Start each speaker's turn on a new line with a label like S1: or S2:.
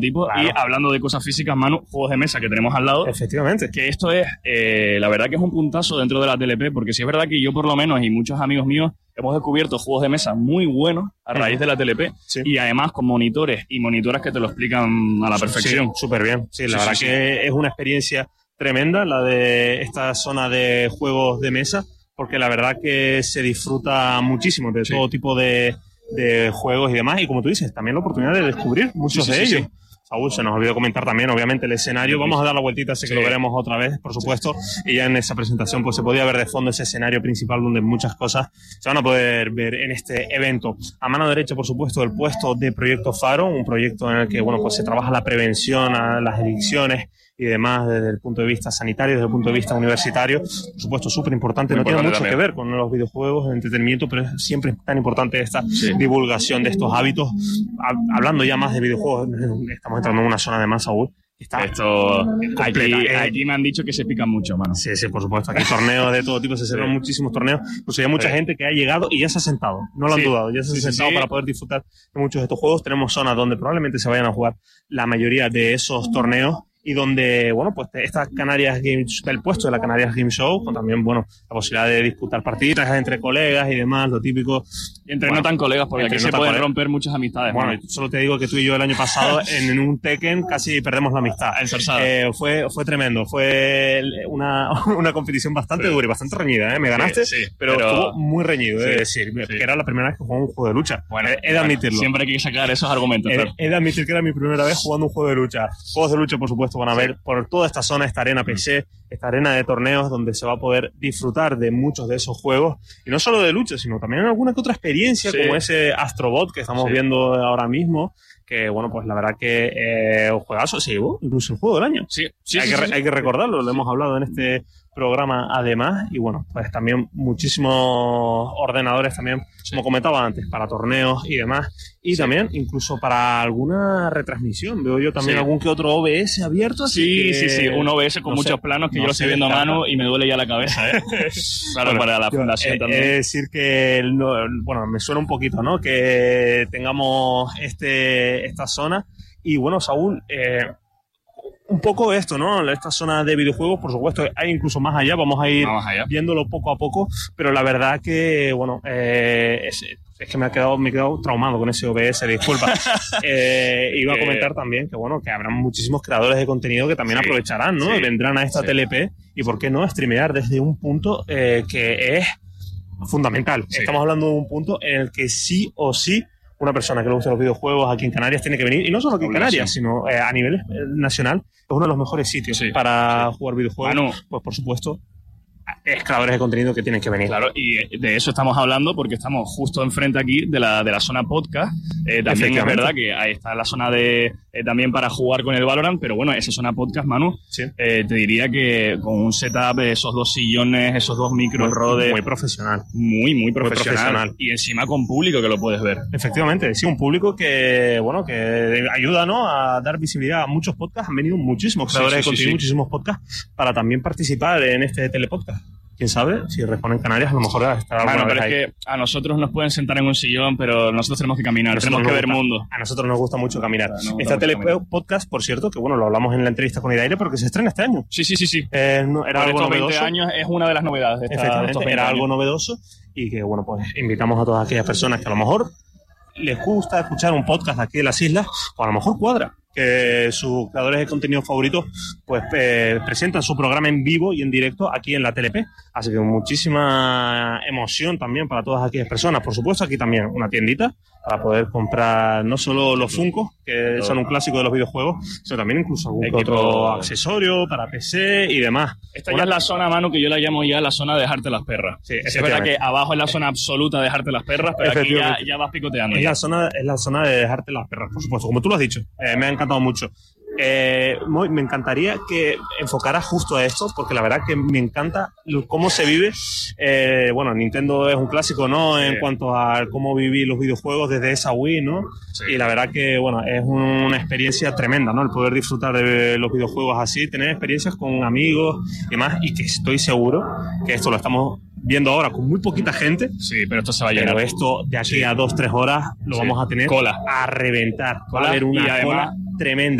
S1: tipo.
S2: Claro.
S1: Y hablando de cosas físicas, Manu, juegos de mesa que tenemos al lado.
S2: Efectivamente.
S1: Que esto es, la verdad que es un puntazo dentro de la TLP, porque sí es verdad que yo por lo menos y muchos amigos míos hemos descubierto juegos de mesa muy buenos a raíz de la TLP,
S2: Sí.
S1: y además con monitores y monitoras que te lo explican a la perfección.
S2: Sí, súper bien. Sí, la
S1: Sí,
S2: verdad
S1: sí,
S2: que es una experiencia tremenda la de esta zona de juegos de mesa, porque la verdad que se disfruta muchísimo de
S1: Sí.
S2: todo tipo de juegos y demás. Y como tú dices, también la oportunidad de descubrir muchos
S1: Sí,
S2: de
S1: sí, sí,
S2: ellos. Saúl, se nos olvidó comentar también, obviamente, el escenario. Vamos a dar la vueltita, así que
S1: Sí.
S2: lo veremos otra vez, por supuesto. Y ya en esa presentación pues se podía ver de fondo ese escenario principal donde muchas cosas se van a poder ver en este evento. A mano derecha, por supuesto, el puesto de Proyecto Faro, un proyecto en el que bueno, pues se trabaja la prevención a las adicciones y demás desde el punto de vista sanitario, desde el punto de vista universitario. Por supuesto, súper importante.
S1: Muy
S2: No tiene
S1: importante
S2: mucho
S1: también.
S2: que ver con los videojuegos, el entretenimiento, pero siempre es tan importante esta
S1: Sí.
S2: divulgación de estos hábitos. Hablando ya más de videojuegos, estamos entrando en una zona de más, Saúl. Está
S1: Esto,
S2: completa.
S1: aquí me han dicho que se pican mucho, mano.
S2: Sí, sí, por supuesto. Aquí hay torneos de todo tipo, se celebran muchísimos torneos. Incluso hay mucha
S1: Sí.
S2: gente que ha llegado y ya se ha sentado. No lo han
S1: Sí.
S2: dudado, ya se han
S1: Sí, sí,
S2: sentado
S1: sí.
S2: para poder disfrutar de muchos de estos juegos. Tenemos zonas donde probablemente se vayan a jugar la mayoría de esos torneos y donde, bueno, pues estas Canarias Game, el puesto de la Canarias Game Show, con también, bueno, la posibilidad de disputar partiditas entre colegas y demás, lo típico.
S1: Y entre
S2: Bueno,
S1: no tan colegas, porque
S2: entre
S1: aquí
S2: no
S1: se
S2: tan
S1: pueden
S2: colegas.
S1: romper muchas amistades,
S2: Bueno,
S1: mano.
S2: solo te digo que tú y yo el año pasado en un Tekken casi perdemos la amistad.
S1: Ensalzada.
S2: Fue tremendo, fue una competición bastante dura y bastante reñida, ¿eh? Me ganaste,
S1: Sí,
S2: pero estuvo muy reñido,
S1: sí,
S2: es decir,
S1: sí.
S2: que era la primera vez que jugaba un juego de lucha.
S1: Bueno,
S2: He de admitirlo.
S1: Siempre hay que sacar esos argumentos, claro.
S2: He de admitir que era mi primera vez jugando un juego de lucha. Juegos de lucha, por supuesto, van a ver por toda esta zona, esta arena PC, esta arena de torneos donde se va a poder disfrutar de muchos de esos juegos. Y no solo de lucha, sino también alguna que otra experiencia,
S1: Sí.
S2: como ese Astrobot que estamos
S1: Sí.
S2: viendo ahora mismo. Que, bueno, pues la verdad que un juegazo, se llevó incluso el juego del año.
S1: Sí, sí,
S2: hay,
S1: sí,
S2: que,
S1: sí.
S2: hay que recordarlo, lo hemos hablado en este programa además, y bueno, pues también muchísimos ordenadores también, como comentaba antes, para torneos y demás, y también incluso para alguna retransmisión, veo yo también
S1: Sí.
S2: algún que otro OBS abierto, así
S1: Sí,
S2: que,
S1: sí, un OBS con
S2: no
S1: muchos
S2: sé,
S1: planos que
S2: no
S1: yo lo
S2: sé
S1: estoy viendo a
S2: descartar.
S1: mano y me duele ya la cabeza, ¿eh? Claro,
S2: Bueno,
S1: para la
S2: yo,
S1: fundación
S2: he
S1: también.
S2: de decir que, bueno, me suena un poquito, ¿no? Que tengamos esta zona. Y bueno, Saúl, un poco esto, ¿no? Esta zona de videojuegos, por supuesto, hay incluso más allá, vamos a ir
S1: Vamos allá.
S2: viéndolo poco a poco, pero la verdad que, bueno, es que me he quedado traumado con ese OBS, disculpa. Iba a comentar también que, bueno, que habrá muchísimos creadores de contenido que también
S1: Sí,
S2: aprovecharán, ¿no?
S1: sí,
S2: Vendrán a esta
S1: sí.
S2: TLP y, ¿por qué no?, streamear desde un punto que es fundamental.
S1: Sí.
S2: Estamos hablando de un punto en el que sí o sí una persona que le gusta los videojuegos aquí en Canarias tiene que venir, y no solo aquí en
S1: Obligación.
S2: Canarias, sino a nivel nacional, es uno de los mejores sitios
S1: Sí,
S2: para jugar videojuegos.
S1: Manu.
S2: Pues por supuesto, es creadores de contenido que tienen que venir.
S1: Claro, y de eso estamos hablando porque estamos justo enfrente aquí de la zona podcast. También es
S2: Efectivamente.
S1: verdad que ahí está la zona de también para jugar con el Valorant, pero bueno, esa zona podcast, Manu,
S2: Sí.
S1: te diría que con un setup, esos dos sillones, esos dos micros Rode,
S2: Muy profesional.
S1: muy profesional.
S2: profesional.
S1: Y encima con público que lo puedes ver.
S2: Efectivamente, sí, un público que, bueno, que ayuda, ¿no?, a dar visibilidad a muchos podcasts. Han venido muchísimos creadores de contenido, muchísimos podcasts, para también participar en este telepodcast. Quién sabe, si responden Canarias, a lo mejor estará
S1: Bueno,
S2: alguna
S1: pero
S2: vez
S1: es
S2: ahí.
S1: que a nosotros nos pueden sentar en un sillón, pero nosotros tenemos que caminar,
S2: Nosotros
S1: tenemos que
S2: nos
S1: ver
S2: gusta-
S1: mundo.
S2: A nosotros nos gusta mucho caminar.
S1: Nos gusta
S2: Esta
S1: mucho
S2: telepodcast, por cierto, que bueno, lo hablamos en la entrevista con Idaire, porque se estrena este año.
S1: Sí.
S2: Era
S1: Por
S2: algo
S1: estos 20
S2: novedoso.
S1: años es una de las novedades de estos
S2: Efectivamente,
S1: 20
S2: era
S1: años.
S2: algo novedoso y que, bueno, pues invitamos a todas aquellas personas que a lo mejor les gusta escuchar un podcast de aquí de las islas, o a lo mejor cuadra que sus creadores de contenido favoritos pues presentan su programa en vivo y en directo aquí en la TLP. Así que muchísima emoción también para todas aquellas personas. Por supuesto, aquí también una tiendita para poder comprar no solo los Funkos, que son un clásico de los videojuegos, sino también incluso algún que
S1: Equipo.
S2: otro accesorio para PC y demás.
S1: Esta ya es la zona, Manu, que yo la llamo ya la zona de dejarte las perras.
S2: Sí,
S1: es verdad que abajo es la zona absoluta de dejarte las perras, pero aquí
S2: Efectivamente.
S1: ya vas picoteando.
S2: Es la zona de dejarte las perras, por supuesto, como tú lo has dicho. Me ha encantado mucho. Me encantaría que enfocaras justo a esto, porque la verdad que me encanta cómo se vive. Bueno, Nintendo es un clásico, ¿no?
S1: Sí.
S2: En cuanto a cómo vivir los videojuegos desde esa Wii, ¿no?
S1: Sí.
S2: Y la verdad que, bueno, es una experiencia tremenda, ¿no? El poder disfrutar de los videojuegos así, tener experiencias con amigos y demás, y que estoy seguro que esto lo estamos viendo ahora con muy poquita gente.
S1: Sí, pero esto se va a llenar.
S2: Pero esto de aquí
S1: Sí.
S2: a 2-3 horas lo
S1: Sí.
S2: vamos a tener
S1: Cola.
S2: a reventar. Va
S1: Cola,
S2: a haber una
S1: y además
S2: cola tremenda.